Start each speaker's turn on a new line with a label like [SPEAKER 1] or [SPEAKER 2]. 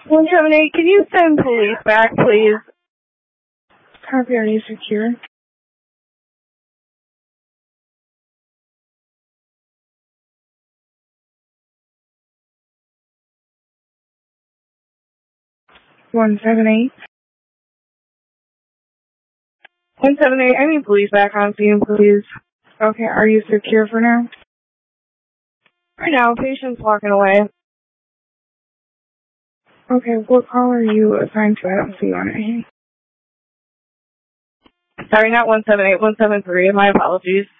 [SPEAKER 1] 178, can you send police back, please?
[SPEAKER 2] Copy, are you secure? One
[SPEAKER 1] 178, I need police back on scene, please.
[SPEAKER 2] Okay, are you secure for now?
[SPEAKER 1] Right now, patient's walking away.
[SPEAKER 2] Okay, what call are you assigned to? I don't see you on it.
[SPEAKER 1] Sorry, not 178, 173. My apologies.